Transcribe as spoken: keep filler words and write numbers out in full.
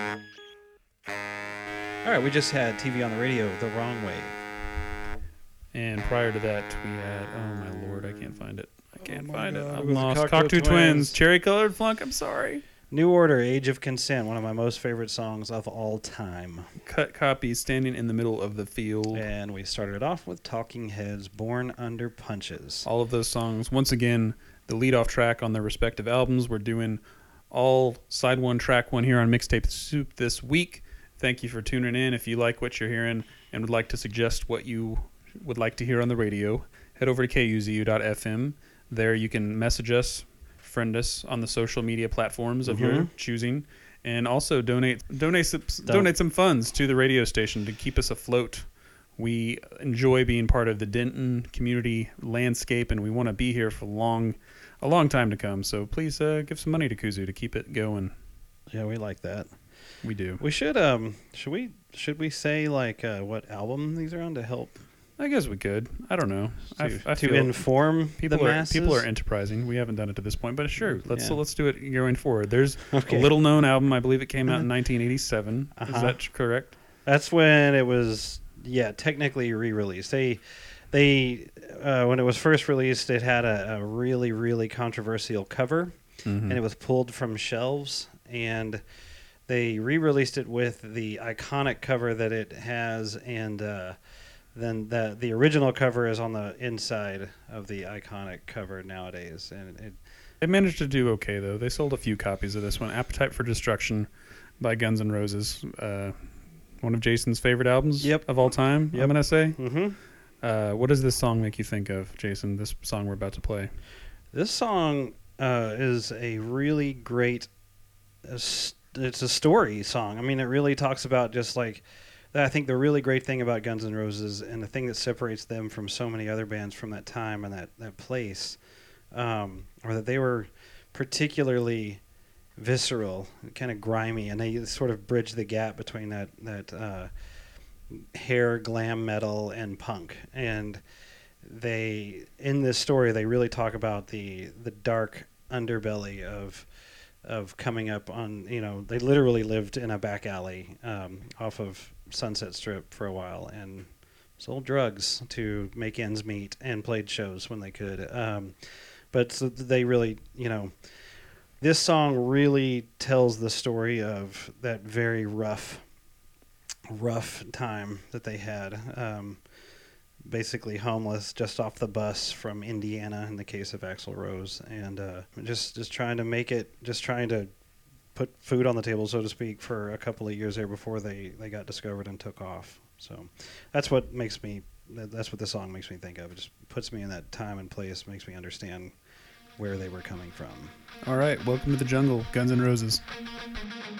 All right, we just had T V on the radio the wrong way. And prior to that, we had, oh my lord, I can't find it. I can't my find God, it. it I'm was the lost. Cocteau Cocteau Twins. Twins. Cherry Colored Flunk. I'm sorry. New Order, Age of Consent, one of my most favorite songs of all time. Cut Copy, Standing in the Middle of the Field. And we started off with Talking Heads, Born Under Punches. All of those songs. Once again, the lead-off track on their respective albums. We're doing all side one, track one here on Mixtape Soup this week. Thank you for tuning in. If you like what you're hearing and would like to suggest what you would like to hear on the radio, head over to K U Z U dot F M. There you can message us, friend us on the social media platforms of Mhm. your choosing, and also donate donate some, donate some funds to the radio station to keep us afloat. We enjoy being part of the Denton community landscape, and we want to be here for long, a long time to come. So please uh, give some money to Kuzu to keep it going. Yeah, we like that. We do. We should um should we should we say like uh, what album these are on to help I guess we could. I don't know. to, I, I to feel inform people the are masses? people are enterprising. We haven't done it to this point, but sure, let's Yeah. let's do it going forward. There's Okay. a little known album. I believe it came out in nineteen eighty-seven. Uh-huh. Is that correct? That's when it was, yeah, technically re-released. They, they, uh, when it was first released, it had a, a really, really controversial cover, Mm-hmm. and it was pulled from shelves. And they re-released it with the iconic cover that it has, and uh, then the the original cover is on the inside of the iconic cover nowadays. And it, They managed to do okay though. They sold a few copies of this one, "Appetite for Destruction" by Guns N' Roses. Uh, one of Jason's favorite albums Yep. of all time. Yep. I'm gonna say. mm-hmm. Uh, what does this song make you think of, Jason? This song we're about to play. This song uh, is a really great. Uh, st- it's a story song. I mean, it really talks about just like. I think the really great thing about Guns N' Roses and the thing that separates them from so many other bands from that time and that that place, um, or that they were particularly visceral, kind of grimy, and they sort of bridge the gap between that that uh, hair glam metal and punk. And they, in this story, they really talk about the the dark underbelly of of coming up on, you know, they literally lived in a back alley um, off of Sunset Strip for a while and sold drugs to make ends meet and played shows when they could. Um, but so they really, you know, this song really tells the story of that very rough, rough time that they had. Um, basically homeless, just off the bus from Indiana in the case of Axl Rose, and uh, just just trying to make it, just trying to put food on the table, so to speak, for a couple of years there before they, they got discovered and took off. So that's what makes me, that's what the song makes me think of. It just puts me in that time and place, makes me understand where they were coming from. All right, welcome to the jungle, Guns N' Roses.